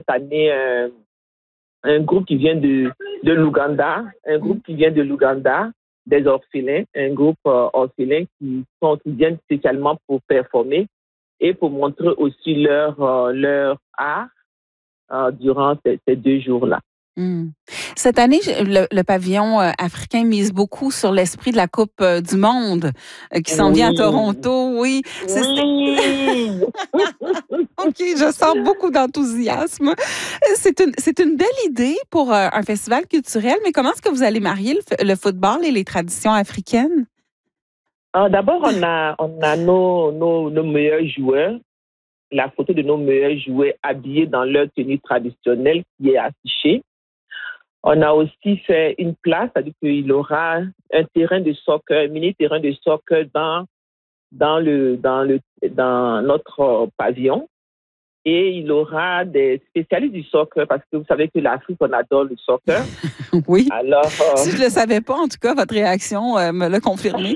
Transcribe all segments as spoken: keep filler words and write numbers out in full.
année un, un groupe qui vient de, de l'Ouganda, un groupe qui vient de l'Ouganda, des orphelins, un groupe euh, orphelin qui, sont, qui viennent spécialement pour performer et pour montrer aussi leur, euh, leur art euh, durant ces, ces deux jours-là. Mmh. Cette année, le, le pavillon euh, africain mise beaucoup sur l'esprit de la Coupe euh, du monde euh, qui s'en Oui. vient à Toronto. Oui. C'est, Oui. OK, je sens beaucoup d'enthousiasme. C'est une, c'est une belle idée pour euh, un festival culturel, mais comment est-ce que vous allez marier le, le football et les traditions africaines? Euh, d'abord, on a, on a nos, nos, nos meilleurs joueurs, la photo de nos meilleurs joueurs habillés dans leur tenue traditionnelle qui est affichée. On a aussi fait une place, c'est-à-dire qu'il aura un terrain de soccer, un mini terrain de soccer dans, dans, le, dans, le, dans notre pavillon. Et il aura des spécialistes du soccer, parce que vous savez que l'Afrique, on adore le soccer. Oui. Alors, euh... si je ne le savais pas, en tout cas, votre réaction euh, me l'a confirmé.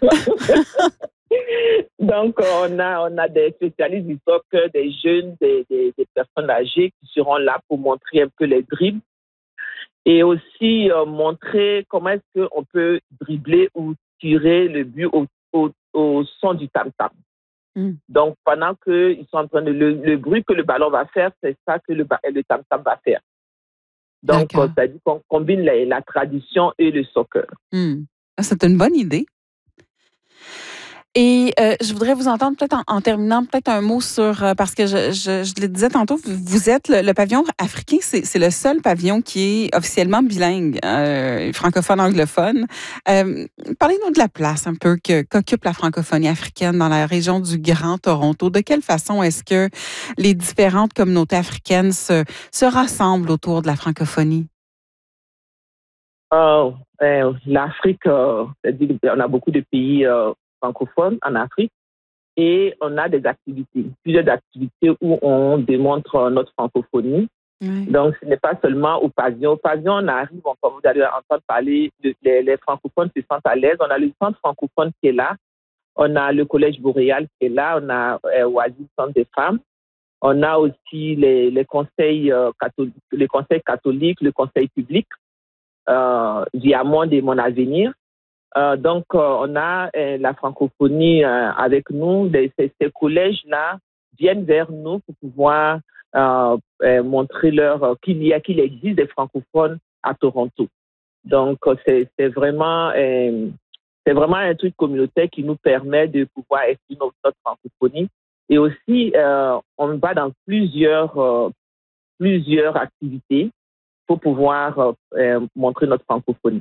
Donc, on a, on a des spécialistes du soccer, des jeunes, des, des, des personnes âgées qui seront là pour montrer un peu les dribbles. Et aussi euh, montrer comment est-ce qu'on peut dribbler ou tirer le but au, au, au son du tam-tam. Mm. Donc, pendant qu'ils sont en train de... Le, le bruit que le ballon va faire, c'est ça que le, le tam-tam va faire. Donc, euh, c'est-à-dire qu'on combine la, la tradition et le soccer. Mm. C'est une bonne idée. Et euh, je voudrais vous entendre peut-être en, en terminant peut-être un mot sur, euh, parce que je, je, je le disais tantôt, vous êtes le, le pavillon africain, c'est, c'est le seul pavillon qui est officiellement bilingue, euh, francophone-anglophone. Euh, parlez-nous de la place un peu que, qu'occupe la francophonie africaine dans la région du Grand Toronto. De quelle façon est-ce que les différentes communautés africaines se, se rassemblent autour de la francophonie? Euh, euh, L'Afrique, euh, c'est-à-dire on a beaucoup de pays euh, francophones en Afrique et on a des activités, plusieurs activités où on démontre notre francophonie. Oui. Donc, ce n'est pas seulement au pavillon. Au pavillon, on arrive, on, comme vous allez entendre parler, de, les, les francophones se sentent à l'aise. On a le centre francophone qui est là. On a le collège boréal qui est là. On a euh, Oasis, centre des femmes. On a aussi les, les conseils euh, catholiques, les conseils catholiques, le conseil public, euh, Diamond et Mon Avenir. Euh, donc, euh, on a euh, la francophonie euh, avec nous. Les, ces, ces collèges-là viennent vers nous pour pouvoir euh, euh, montrer leur euh, qu'il y a, qu'il existe des francophones à Toronto. Donc, euh, c'est, c'est vraiment, euh, c'est vraiment un truc communautaire qui nous permet de pouvoir exprimer notre, notre francophonie. Et aussi, euh, on va dans plusieurs, euh, plusieurs activités pour pouvoir euh, euh, montrer notre francophonie.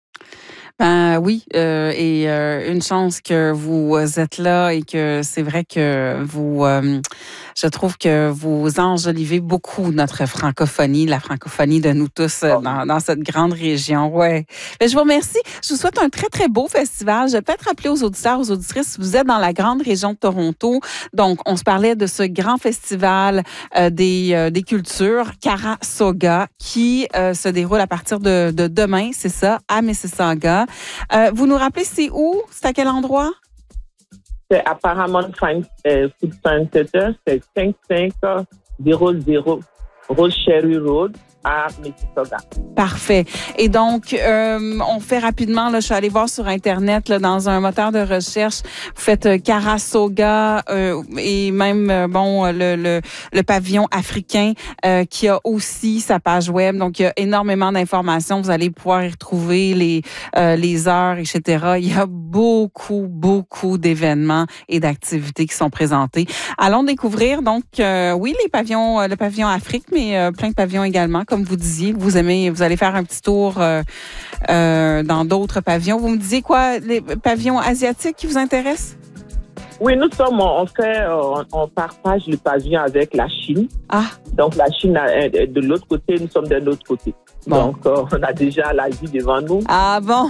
Ben oui, euh, et euh, une chance que vous êtes là et que c'est vrai que vous, euh, je trouve que vous enjolivez beaucoup notre francophonie, la francophonie de nous tous euh, dans, dans cette grande région. Ouais. Ben, je vous remercie. Je vous souhaite un très, très beau festival. Je vais peut-être rappeler aux auditeurs, aux auditrices, vous êtes dans la grande région de Toronto. Donc, on se parlait de ce grand festival euh, des, euh, des cultures, Karasoga, qui euh, se déroule à partir de, de demain, c'est ça, à Mississauga. Euh, vous nous rappelez c'est où? C'est à quel endroit? C'est à Paramount Food Center, c'est cinq cinq zéro zéro Rose Cherry Road à Mississauga. Parfait. Et donc, euh, on fait rapidement, là, je suis allée voir sur Internet, là, dans un moteur de recherche, vous faites euh, Karasoga euh, et même, euh, bon, le, le, le pavillon africain euh, qui a aussi sa page web. Donc, il y a énormément d'informations. Vous allez pouvoir y retrouver les, euh, les heures, et cetera. Il y a beaucoup, beaucoup d'événements et d'activités qui sont présentés. Allons découvrir, donc, euh, oui, les pavillons, le pavillon Afrique, mais euh, plein de pavillons également. Comme vous disiez, vous aimez, vous allez faire un petit tour euh, euh, dans d'autres pavillons. Vous me disiez quoi, les pavillons asiatiques qui vous intéressent? Oui, nous sommes, on fait, on, on partage le pavillon avec la Chine. Ah. Donc, la Chine de l'autre côté, nous sommes de l'autre côté. Bon. Donc, euh, on a déjà l'Asie devant nous. Ah bon?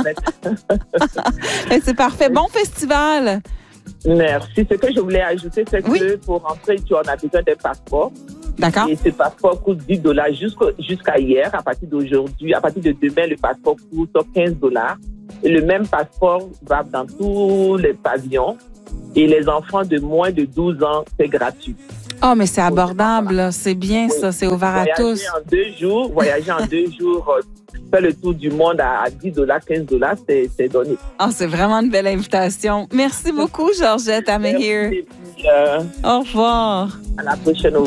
C'est parfait. Bon festival. Merci. Ce que je voulais ajouter, c'est que oui. pour rentrer, tu en as besoin d'un passeport. D'accord. Et ce passeport coûte dix dollars jusqu'à hier. À partir d'aujourd'hui, à partir de demain, le passeport coûte quinze dollars. Et le même passeport va dans tous les pavillons. Et les enfants de moins de douze ans, c'est gratuit. Ah, oh, mais c'est abordable, voilà. C'est bien oui. ça, c'est ouvert voyager à tous. En deux jours, voyager en deux jours, euh, faire le tour du monde à dix dollars, quinze dollars, c'est, c'est donné. Ah, oh, c'est vraiment une belle invitation. Merci beaucoup, Georgette Amehir. Merci. Euh, Au revoir. À la prochaine.